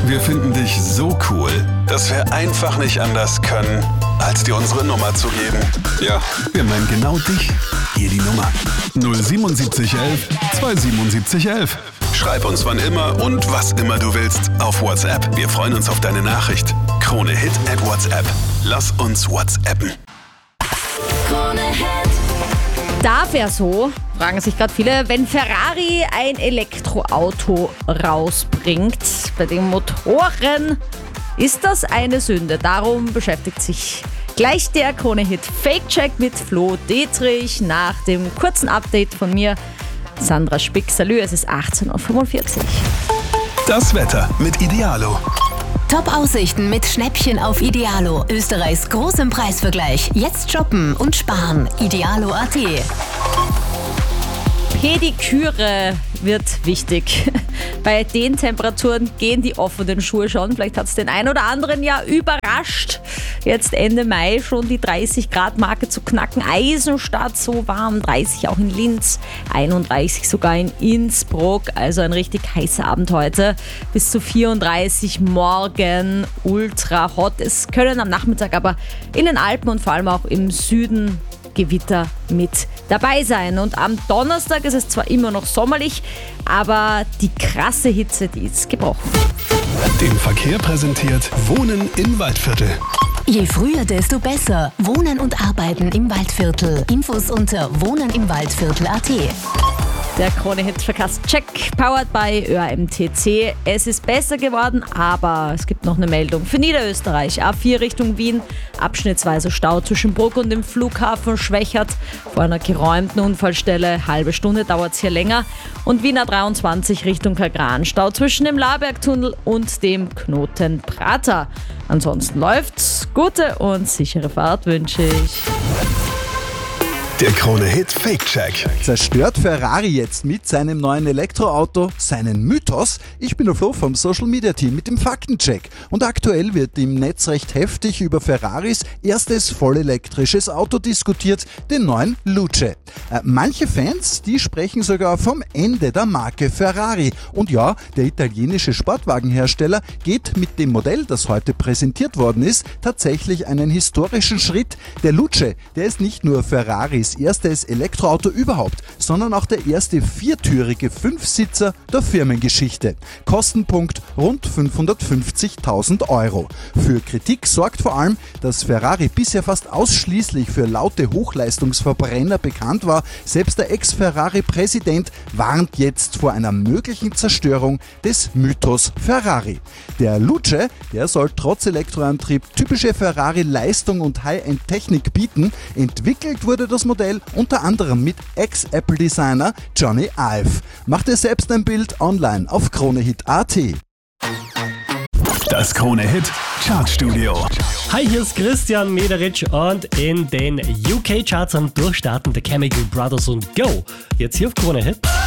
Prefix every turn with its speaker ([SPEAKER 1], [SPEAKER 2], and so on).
[SPEAKER 1] Wir finden dich so cool, dass wir einfach nicht anders können, als dir unsere Nummer zu geben. Ja, wir meinen genau dich. Hier die Nummer. 07711 27711. Schreib uns wann immer und was immer du willst auf WhatsApp. Wir freuen uns auf deine Nachricht. Krone Hit at WhatsApp. Lass uns WhatsAppen.
[SPEAKER 2] Krone Hit.
[SPEAKER 3] Darf er so? Fragen sich gerade viele, wenn Ferrari ein Elektroauto rausbringt. Bei den Motoren ist das eine Sünde. Darum beschäftigt sich gleich der Krone-Hit Fake-Check mit Flo Dietrich nach dem kurzen Update von mir, Sandra Spick. Salü, es ist 18.45 Uhr.
[SPEAKER 1] Das Wetter mit Idealo.
[SPEAKER 2] Top-Aussichten mit Schnäppchen auf Idealo. Österreichs großem Preisvergleich. Jetzt shoppen und sparen. Idealo.at.
[SPEAKER 3] Pediküre wird wichtig. Bei den Temperaturen gehen die offenen Schuhe schon. Vielleicht hat es den einen oder anderen ja überrascht, jetzt Ende Mai schon die 30-Grad-Marke zu knacken. Eisenstadt so warm, 30 auch in Linz, 31 sogar in Innsbruck. Also ein richtig heißer Abend heute. Bis zu 34 morgen, ultra hot. Es können am Nachmittag aber in den Alpen und vor allem auch im Süden Gewitter mit dabei sein. Und am Donnerstag ist es zwar immer noch sommerlich, aber die krasse Hitze, die ist gebrochen.
[SPEAKER 1] Den Verkehr präsentiert Wohnen im Waldviertel.
[SPEAKER 2] Je früher, desto besser. Wohnen und Arbeiten im Waldviertel. Infos unter wohnenimwaldviertel.at.
[SPEAKER 3] Der Krone-Hit-Verkehrscheck powered by ÖAMTC. Es ist besser geworden, aber es gibt noch eine Meldung für Niederösterreich. A4 Richtung Wien, abschnittsweise Stau zwischen Bruck und dem Flughafen Schwächert. Vor einer geräumten Unfallstelle, halbe Stunde dauert es hier länger. Und Wiener 23 Richtung Kagran, Stau zwischen dem Labergtunnel und dem Knoten Prater. Ansonsten läuft's. Gute und sichere Fahrt wünsche ich.
[SPEAKER 1] Der Krone-Hit Fake-Check.
[SPEAKER 4] Zerstört Ferrari jetzt mit seinem neuen Elektroauto seinen Mythos? Ich bin der Flo vom Social Media Team mit dem Faktencheck. Und aktuell wird im Netz recht heftig über Ferraris erstes vollelektrisches Auto diskutiert, den neuen Luce. Manche Fans, die sprechen sogar vom Ende der Marke Ferrari. Und ja, der italienische Sportwagenhersteller geht mit dem Modell, das heute präsentiert worden ist, tatsächlich einen historischen Schritt. Der Luce, der ist nicht nur Ferraris erstes Elektroauto überhaupt, sondern auch der erste viertürige Fünfsitzer der Firmengeschichte. Kostenpunkt rund 550.000 €. Für Kritik sorgt vor allem, dass Ferrari bisher fast ausschließlich für laute Hochleistungsverbrenner bekannt war. Selbst der Ex-Ferrari-Präsident warnt jetzt vor einer möglichen Zerstörung des Mythos Ferrari. Der Luce, der soll trotz Elektroantrieb typische Ferrari-Leistung und High-End-Technik bieten. Entwickelt wurde das Modell unter anderem mit Ex-Apple-Designer Johnny Ive. Macht ihr selbst ein Bild online auf KroneHit.at.
[SPEAKER 1] Das Krone-Hit Chartstudio.
[SPEAKER 5] Hi, hier ist Christian Mederitsch und in den UK-Charts am Durchstarten der Chemical Brothers und Go. Jetzt hier auf Krone Hit.